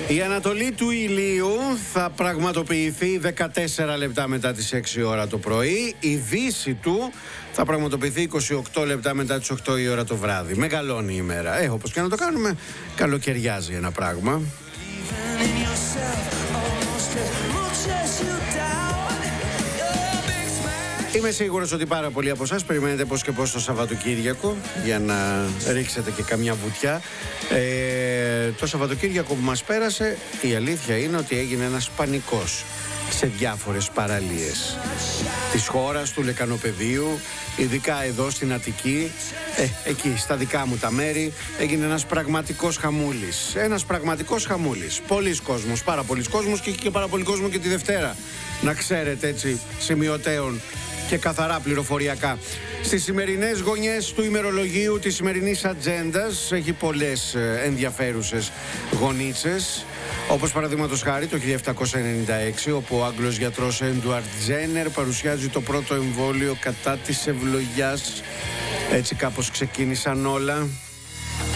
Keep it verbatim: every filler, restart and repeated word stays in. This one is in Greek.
Η ανατολή του ηλίου θα πραγματοποιηθεί δεκατέσσερα λεπτά μετά τις έξι ώρα το πρωί. Η δύση του θα πραγματοποιηθεί είκοσι οκτώ λεπτά μετά τις οκτώ η ώρα το βράδυ. Μεγαλώνει η ημέρα. Ε, όπως και να το κάνουμε, καλοκαιριάζει ένα πράγμα. Είμαι σίγουρος ότι πάρα πολλοί από εσάς περιμένετε πώς και πώς το Σαββατοκύριακο για να ρίξετε και καμιά βουτιά. Ε, το Σαββατοκύριακο που μας πέρασε, η αλήθεια είναι ότι έγινε ένας πανικός σε διάφορες παραλίες της χώρας, του Λεκανοπεδίου, ειδικά εδώ στην Αττική. Ε, εκεί στα δικά μου τα μέρη έγινε ένας πραγματικός χαμούλης. Ένας πραγματικός χαμούλης. Πολλής κόσμος, πάρα πολλής κόσμος, και είχε και πάρα πολύ κόσμο και τη Δευτέρα. Να ξέρετε, έτσι, σημειωτέων και καθαρά πληροφοριακά. Στις σημερινές γωνιές του ημερολογίου της σημερινής ατζέντας έχει πολλές ενδιαφέρουσες γωνίτσες, όπως παραδείγματος χάρη το χίλια επτακόσια ενενήντα έξι, όπου ο Άγγλος γιατρός Έντουαρντ Τζένερ παρουσιάζει το πρώτο εμβόλιο κατά της ευλογιάς. Έτσι κάπως ξεκίνησαν όλα.